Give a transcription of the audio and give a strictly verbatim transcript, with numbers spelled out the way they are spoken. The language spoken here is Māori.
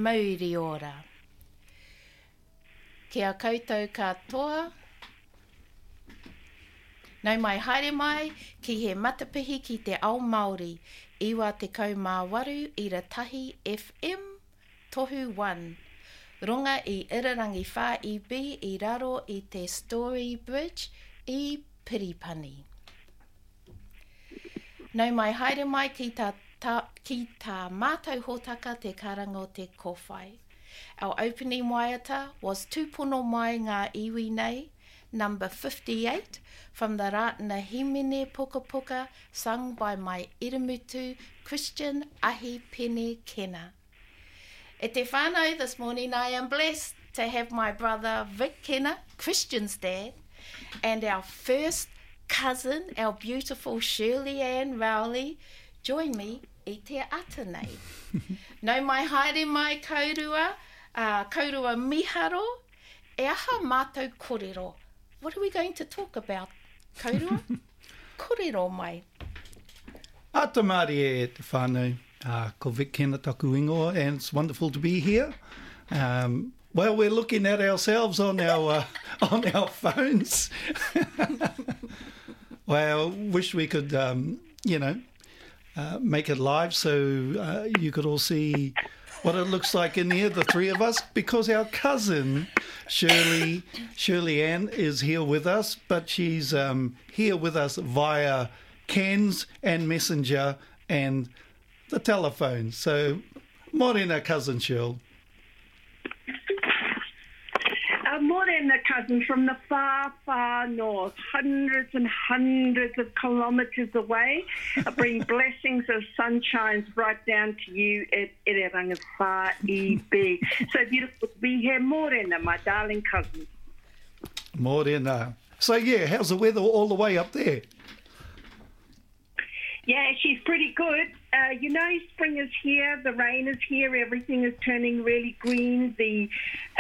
mauri ora. Kia koutou katoa. Nau mai haere mai ki he matapihi ki te ao Māori. Iwa te kaumāwaru i Ratahi F M tohu one. Runga i Irarangi whā I B i raro i te Story Bridge i Piripani. Nau mai haere mai ki tā, tā, ki tā mātou hōtaka te karango te kōwhai. Our opening waiata was Tūpono mai ngā iwi nei, number fifty-eight, from the Rātana Himene Puka Puka, sung by my iramutu Christian Ahi Pene Kena. E te whānau this morning, I am blessed to have my brother Vic Kena, Christian's dad, and our first cousin, our beautiful Shirley Ann Rowley, join me I te ata nei. Nau mai haere mai kaurua, uh, kaurua miharo, e aha mātou kōrero. What are we going to talk about, kaurua? Kōrero mai. Ata Māori e te whānau, uh, ko Vic Kena taku ingoa, and it's wonderful to be here. Um, well, we're looking at ourselves on our uh, on our phones. Well, wish we could, um, you know, uh, make it live so uh, you could all see what it looks like in here, the three of us, because our cousin Shirley Shirley Ann is here with us, but she's um, here with us via Cairns and Messenger and the telephone. So, morena, cousin Shirl. Uh, morena, cousin, from the far, far north, hundreds and hundreds of kilometres away. I bring blessings of sunshines right down to you at Irarangi Whā I B. So beautiful to be here. Morena, my darling cousin. Morena. So, yeah, how's the weather all the way up there? Yeah, she's pretty good. Uh, you know, spring is here, the rain is here, everything is turning really green. The